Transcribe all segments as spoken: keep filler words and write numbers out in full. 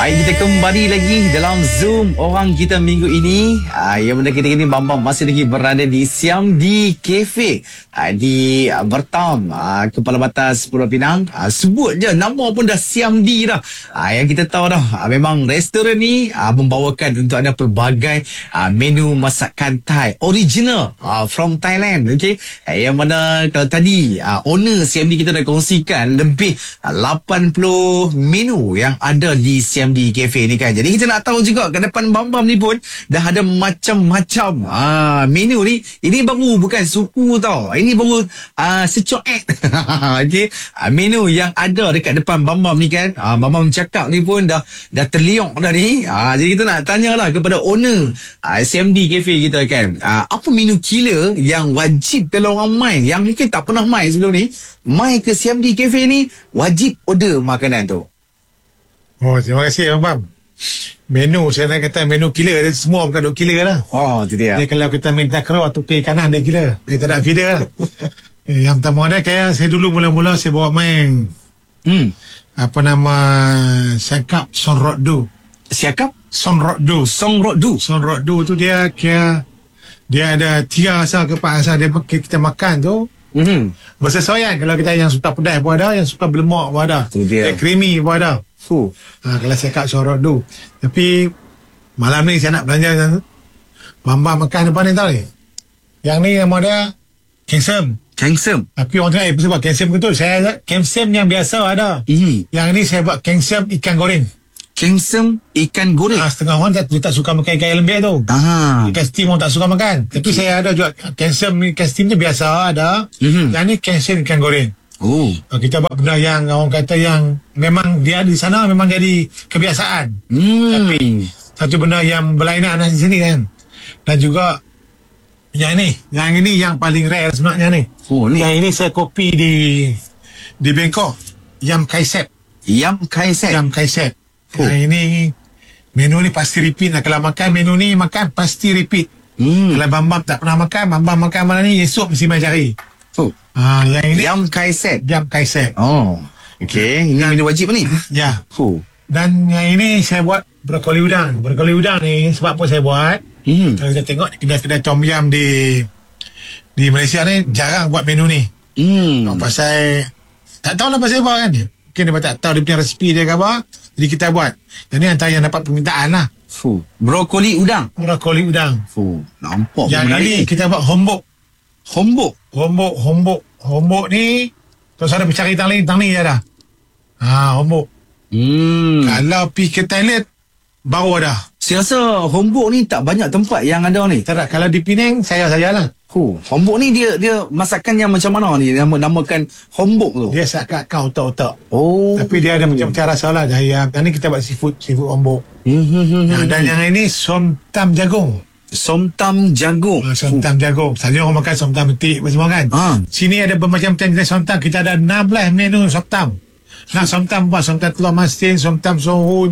Baik, kita kembali lagi dalam Zoom orang kita minggu ini. Uh, yang mana kita ini Bambang masih lagi berada di Siam di Cafe uh, di uh, Bertam, uh, Kepala Batas Pulau Pinang. Uh, sebut je nama pun dah Siam di dah. Uh, yang kita tahu dah, uh, memang restoran ni uh, membawakan untuk anda pelbagai uh, menu masakan Thai original uh, from Thailand. Okay, uh, yang mana kalau tadi uh, owner Siam di kita dah kongsikan lebih uh, lapan puluh menu yang ada di Siam di Cafe ni kan. Jadi kita nak tahu juga ke depan Bambam ni pun dah ada macam-macam ah, menu ni. Ini baru bukan suku tau. Ini baru ah, secoek. Okay. Ah, menu yang ada dekat depan Bambam ni kan. Ah, Bambam cakap ni pun dah dah terliok dah ni. Ah, jadi kita nak tanyalah kepada owner ah, S M D Cafe kita kan. Ah, apa menu killer yang wajib kalau orang main, yang mungkin tak pernah main sebelum ni, main ke S M D Cafe ni wajib order makanan tu. Oh, terima kasih Abang. Menu, saya nak kata menu killer dia semua bukan duk killer lah. Oh, itu dia. Dia kalau kita minta kero atau kiri kanan dia killer. Dia tak ada feeder lah. eh, yang pertama ada kayak saya dulu mula-mula saya bawa main. Hmm. Apa nama Siakap Son Rot Du. Siakap Son Rot Du. Song Rot Du. Son Rot Du tu dia kira dia ada tiga asal ke empat asal dia kita makan tu. Hmm. Bersesuaian. Kalau kita yang suka pedas pun ada, yang suka berlemak pun ada. Itu dia. Yang creamy pun ada. Fuh. Ha, kalau saya kat sorot tu. Tapi malam ni saya nak belanja Bambang makan depan ni tau ni. Yang ni nama dia Kengsem. Kengsem. Tapi orang tengok eh sebab Kengsem betul. Saya Kengsem yang biasa ada. Mm. Yang ni saya buat Kengsem ikan goreng. Kengsem ikan goreng. Ha, setengah orang tak, tak suka makan ikan lembek tu. Ah. Ikan steam orang tak suka makan. Tapi okay. saya ada juga Kengsem ikan steam tu biasa ada. Mm-hmm. Yang ni Kengsem ikan goreng. Oh. Kita buat benda yang orang kata yang memang dia di sana memang jadi kebiasaan. Hmm. Tapi satu benda yang berlainan di sini kan. Dan juga yang ini, yang ini yang paling rare sebenarnya ni. Oh, ni. Yang ini saya kopi di di Bangkok. Yam Kai Sep. Yam Kai Sep. Yam Kai Sep. Oh. Yang ini menu ni pasti repeat lah. Kalau makan menu ni makan pasti repeat. Hmm. Kalau Bambam tak pernah makan, Bambam makan mana ni esok mesti main cari. Oh. Ah, yang ini Yam Kai Sep. Yam Kai Sep. Oh. Okey, ini menu wajib ni. Ya. Oh. Dan yang ini saya buat brokoli udang. Brokoli udang ni sebab apa saya buat? Hmm. Kalau kita tengok kedai-kedai tom yum di di Malaysia ni jarang buat menu ni. Hmm. Oh, pasal tak tahu lah pasal apa kan. Mungkin dia tak tahu dia punya resipi dia ke apa. Jadi kita buat. Yang ni antara yang dapat permintaan lah. Fuh. Brokoli udang. Brokoli udang. Fuh. Nampak yang ini kita buat hombok. Hombok. Hombok, hombok. Hombok ni terus ada pencari tang lain, tang ni je dah. Ha, hombok. Hmm. Kalau pergi ke toilet baru ada. Saya rasa hombok ni tak banyak tempat yang ada ni. Tak ada. Kalau di Penang saya sajalah. Oh, hombok ni dia dia masakan yang macam mana ni? Nama namakan hombok tu. Dia seakan-akan otak-otak. Oh. Tapi dia ada macam-macam rasa lah. Yang ni kita buat seafood, seafood hombok. Hmm. Nah, dan yang ini somtam jagung. Somtam jagung. Ha, somtam jagung. Selalunya orang makan somtam betik semua kan. Ha. Sini ada bermacam-macam jenis somtam. Kita ada enam belas menu somtam. Nah, somtam apa? Somtam telur masin, somtam sohun,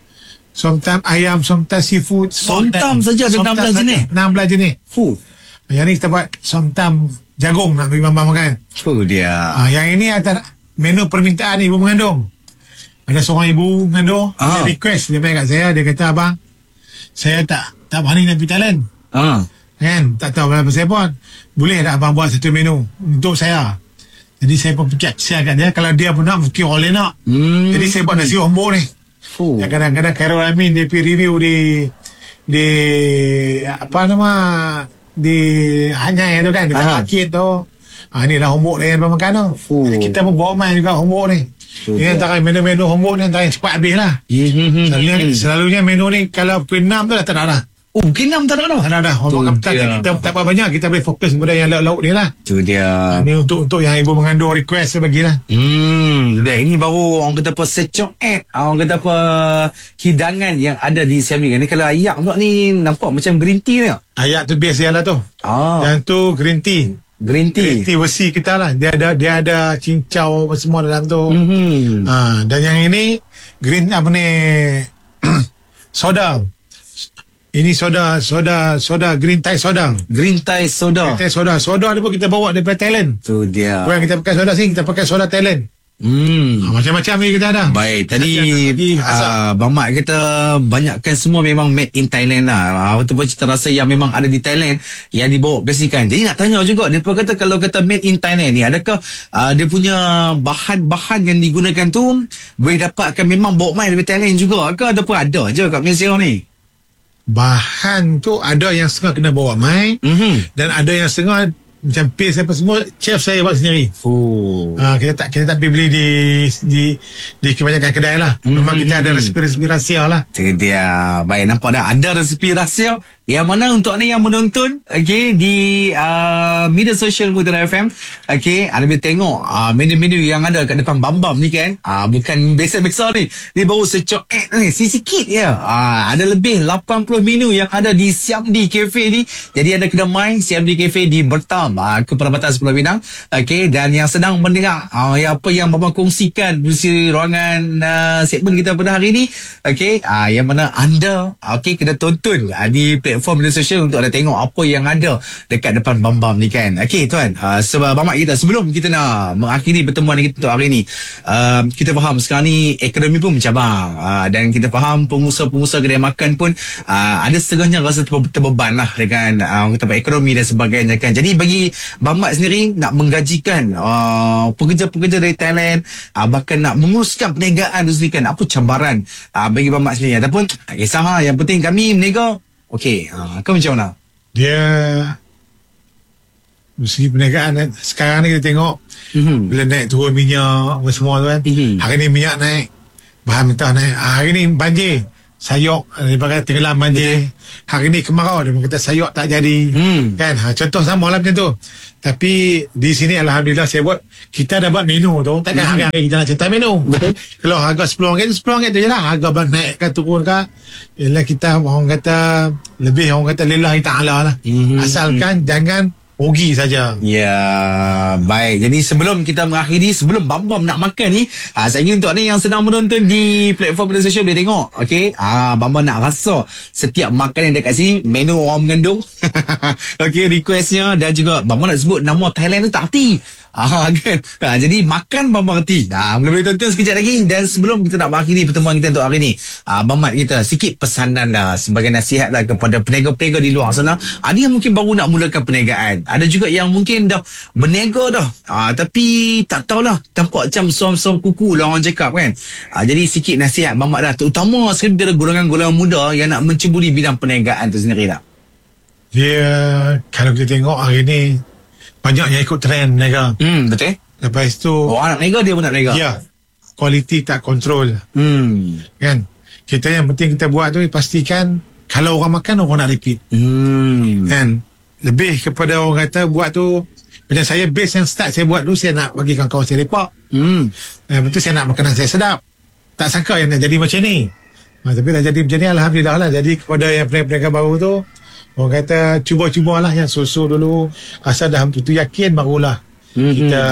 somtam ayam, somtam seafood. Somtam saja ada enam belas jenis. enam belas jenis. Fuh. Yang ni kita buat somtam jagung nak bagi Bambang makan. Oh dia. Ha, yang ini antara menu permintaan ibu mengandung. Ada seorang ibu mengandung, ha. Dia request, dia main kat saya, dia kata abang, saya tak tak berani nak pergi Thailand. Ha. Kan? Tak tahu apa saya pun. Boleh tak abang buat satu menu untuk saya? Jadi saya pun fikir saya kat dia. Kalau dia pun nak, mungkin orang lain nak. Hmm. Jadi saya buat nasi hombok ni. Oh. Yang kadang-kadang Khairul Amin dia pergi review di di apa nama di Hanyai tu kan, di market tu. Ah, ni dah hombok dia yang makan tu. Oh. Kita pun bawa main juga hombok ni. So, ini antara menu-menu hombok ni antara yang cepat habis lah. Mm-hmm. Selalunya, selalunya menu ni kalau pukul enam tu dah tak ada dah. Oh, pukul enam tak ada dah? Tak ada dah. Hombok kita, kita tak apa banyak. Kita boleh fokus kepada yang lauk-lauk ni lah. Itu dia. Ini untuk untuk yang ibu mengandung request saya bagilah. Hmm, ini baru orang kata apa secok ad. Orang kata apa hidangan yang ada di Siam ni. Kalau ayak pula ni nampak macam green tea ni. Ayak tu biasa lah tu. Ah. Yang tu green tea. Green tea. Green tea versi kita lah. Dia ada dia ada cincau semua dalam tu. Mm-hmm. Ha, dan yang ini green apa ni soda. Ini soda soda soda green Thai soda. Green Thai soda. Green Thai soda. Soda ni pun kita bawa daripada Thailand. Tu dia. Bukan kita pakai soda sini, kita pakai soda Thailand. Hmm. Ha, macam-macam ni kita ada. Baik, tadi Lagi, uh, Bang Mat kata banyakkan semua memang made in Thailand lah. Uh, betul-betul cita rasa yang memang ada di Thailand yang dibawa bersihkan. Jadi nak tanya juga, dia pun kata kalau kata made in Thailand ni, adakah uh, dia punya bahan-bahan yang digunakan tu boleh dapatkan memang bawa main dari Thailand juga ke ataupun ada je kat Malaysia ni? Bahan tu ada yang setengah kena bawa mai, Mhm. dan ada yang setengah macam paste apa semua chef saya buat sendiri. Oh. Ha, kita tak kita tak pergi beli di di di kebanyakan kedai lah. Memang Mhm. kita ada resipi-resipi rahsia lah. Itu dia. Baik, nampak dah ada resipi rahsia yang mana untuk anda yang menonton okey di uh, media sosial Mutiara F M, okey, anda boleh tengok uh, menu-menu yang ada kat depan Bam-Bam ni kan. Uh, bukan biasa-biasa ni. Dia baru secok ni, sikit je. Uh, ada lebih lapan puluh menu yang ada di Siamdi Cafe ni. Jadi ada kedai Siamdi Cafe di Bertam, uh, ke Perabatan Pulau Pinang. Okey, dan yang sedang mendengar uh, yang apa yang Bam-Bam kongsikan di ruangan uh, segmen kita pada hari ni, okey, uh, yang mana anda okey kena tonton uh, di platform media sosial untuk anda tengok apa yang ada dekat depan Bam-Bam ni kan. Okey tuan, uh, sebab Bam Mat kita sebelum kita nak mengakhiri pertemuan kita untuk hari ni, uh, kita faham sekarang ni ekonomi pun mencabar, uh, dan kita faham pengusaha-pengusaha kedai makan pun uh, ada setengahnya rasa ter- terbeban lah dengan uh, kata apa, ekonomi dan sebagainya kan. Jadi bagi Bam Mat sendiri nak menggajikan uh, pekerja-pekerja dari Thailand, uh, bahkan nak menguruskan perniagaan tu sendiri kan, apa cabaran uh, bagi Bam Mat sendiri ataupun tak kisah lah, yang penting kami berniaga. Okey, uh, kau macam mana? Dia dari segi perniagaan kan, sekarang ni kita tengok Mhm. bila naik turun minyak apa semua tu kan. Mhm. Hari ni minyak naik, bahan mentah naik. Ah, hari ni banjir, sayur dia pakai tenggelam banjir. Hari ni kemarau, dia kata sayur tak jadi. Hmm. Kan, ha, contoh sama lah macam tu. Tapi di sini alhamdulillah saya buat, kita dah buat menu tu. Takkan Hmm. hari-hari kita nak cerita menu. Betul. Kalau harga sepuluh ringgit, sepuluh ringgit tu je lah. Harga bahan naik ke turun ke, ialah kita orang kata lebih, orang kata lillahi ta'ala lah. Mhm. Asalkan jangan rugi saja. Ya, baik. Jadi sebelum kita mengakhiri, sebelum Bam-Bam nak makan ni, ah, saya ingin untuk anda yang sedang menonton di platform media sosial boleh tengok. Okey, ah, Bam-Bam nak rasa setiap makanan yang dekat sini, menu orang mengandung. Okey, requestnya, dan juga Bam-Bam nak sebut nama Thailand tu tak arti. Ah, kan? Ah, jadi makan Bam-Bam arti. Ah, boleh tonton sekejap lagi. Dan sebelum kita nak mengakhiri pertemuan kita untuk hari ni, ah, Bam Mat kita sikit pesanan dah sebagai nasihat lah kepada peniaga-peniaga di luar sana. Ada yang mungkin baru nak mulakan perniagaan. Ada juga yang mungkin dah berniaga dah. Ah, tapi tak tahulah, tampak macam suam-suam kuku lah orang cakap kan. Ah, jadi sikit nasihat Bam Mat dah, terutama sekali kepada golongan-golongan muda yang nak menceburi bidang perniagaan tu sendiri lah. Dia, kalau kita tengok hari ni, banyak yang ikut trend mereka. Hmm, betul. Lepas tu, Orang nak berniaga, dia pun nak berniaga. ya, kualiti tak kontrol. Hmm. Kan? Kita yang penting kita buat tu, pastikan kalau orang makan, orang nak repeat. Hmm. Kan? Lebih kepada orang kata buat tu, macam saya base yang start saya buat tu, saya nak bagi kawan-kawan saya lepak. Hmm. Eh, betul, saya nak makanan saya sedap. Tak sangka yang nak jadi macam ni. Ha, tapi dah jadi macam ni, alhamdulillah lah. Jadi kepada yang peniaga baru tu, orang kata cuba-cubalah yang susu dulu, rasa dah betul yakin, barulah Mhm. kita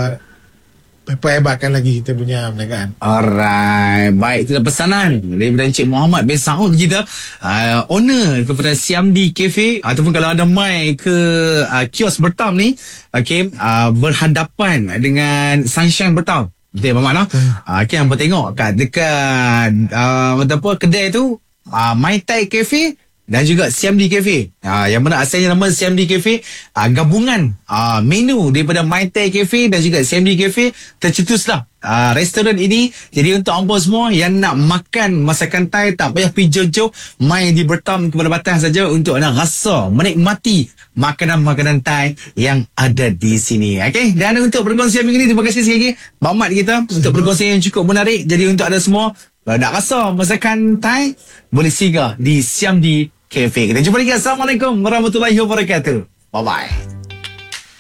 perhebatkan lagi kita punya perniagaan. Alright, baik, itu dah pesanan daripada Encik Muhammad bin Saud kita, uh, owner kepada Siamdi Cafe, ataupun kalau ada mai ke uh, kios Bertam ni, okay, uh, berhadapan dengan Sunshine Bertam. Betul Muhammad lah. Uh, okay, hampa tengok kat dekat uh, apa kedai tu, uh, Mai Tai Cafe dan juga Siamdi Cafe. Ah, yang mana asalnya nama Siamdi Cafe, ah, gabungan ah, menu daripada Mai Tai Cafe dan juga Siamdi Cafe, tercetuslah ah, restoran ini. Jadi untuk hangpa semua yang nak makan masakan Thai, tak payah pergi jauh-jauh, mai di Bertam kepada Batam saja untuk nak rasa, menikmati makanan-makanan Thai yang ada di sini. Okey, dan untuk perkongsian minggu ini, terima kasih sekali lagi Bang Mat kita untuk perkongsian yang cukup menarik. Jadi untuk anda semua, kalau nak rasa masakan Thai, boleh singgah di Siamdi Cafe. Kita jumpa lagi. Assalamualaikum warahmatullahi wabarakatuh. Bye-bye.